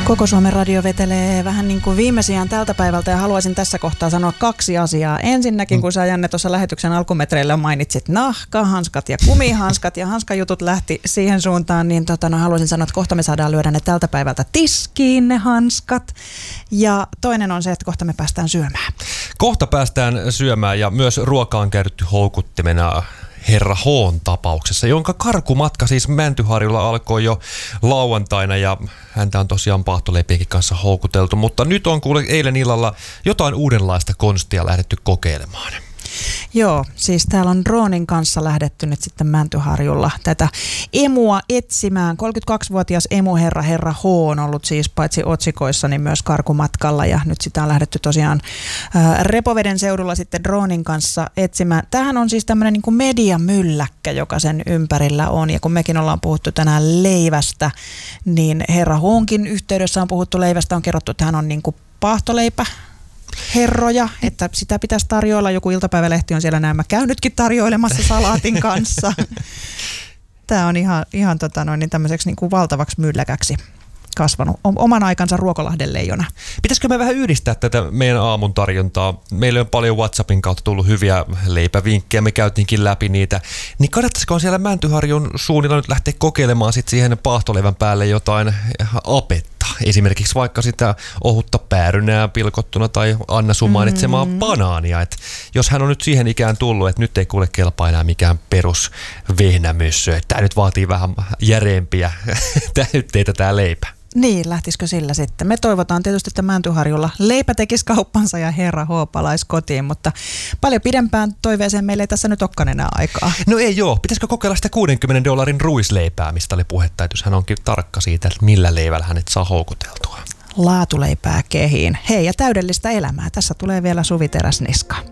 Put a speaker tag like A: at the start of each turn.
A: Koko Suomen radio vetelee vähän niin kuin viimeisiään tältä päivältä ja haluaisin tässä kohtaa sanoa 2 asiaa. Ensinnäkin, kun sä Janne tuossa lähetyksen alkumetreillä mainitsit nahkahanskat ja kumihanskat ja hanskajutut lähti siihen suuntaan, niin haluaisin sanoa, että kohta me saadaan lyödä ne tältä päivältä tiskiin ne hanskat. Ja toinen on se, että kohta me päästään syömään.
B: Kohta päästään syömään ja myös ruoka on käytetty houkuttimena Herra H:n tapauksessa, jonka karkumatka siis Mäntyharjulla alkoi jo lauantaina ja häntä on tosiaan paahtoleipienkin kanssa houkuteltu, mutta nyt on kuule eilen illalla jotain uudenlaista konstia lähdetty kokeilemaan.
A: Joo, siis täällä on droonin kanssa lähdetty nyt sitten Mäntyharjulla tätä emua etsimään. 32-vuotias emuherra Herra H on ollut siis paitsi otsikoissa, niin myös karkumatkalla ja nyt sitä on lähdetty tosiaan Repoveden seudulla sitten droonin kanssa etsimään. Tämähän on siis tämmöinen niin kuin mediamylläkkä, joka sen ympärillä on ja kun mekin ollaan puhuttu tänään leivästä, niin Herra H:nkin yhteydessä on puhuttu leivästä, on kerrottu, että hän on niin kuin paahtoleipä herroja, että sitä pitäisi tarjoilla. Joku iltapäivälehti on siellä näemmä käynytkin tarjoilemassa salaatin kanssa. Tämä on ihan tämmöiseksi niin kuin valtavaksi mylläkäksi kasvanut. Oman aikansa Ruokolahden leijona.
B: Pitäisikö me vähän yhdistää tätä meidän aamun tarjontaa? Meillä on paljon WhatsAppin kautta tullut hyviä leipävinkkejä, me käytiinkin läpi niitä. Niin kannattaisiko siellä Mäntyharjun suunnilla nyt lähteä kokeilemaan sit siihen paahtoleivän päälle jotain apetta? Esimerkiksi vaikka sitä ohutta päärynää pilkottuna tai Anna sun mainitsemaa banaania. Et jos hän on nyt siihen ikään tullut, että nyt ei kuule kelpaa enää mikään perus vehnämyssö. Tämä nyt vaatii vähän järeempiä täytteitä tää leipä.
A: Niin, lähtisikö sillä sitten? Me toivotaan tietysti, että Mäntyharjulla leipä tekisi kauppansa ja Herra H palaisi kotiin, mutta paljon pidempään toiveeseen meillä ei tässä nyt olekaan enää aikaa.
B: No ei joo. Pitäisikö kokeilla sitä $60 ruisleipää, mistä oli puhetta, että jos hän onkin tarkka siitä, että millä leivällä hänet saa houkuteltua.
A: Laatuleipää kehiin. Hei, ja täydellistä elämää. Tässä tulee vielä Suvi Teräsniska.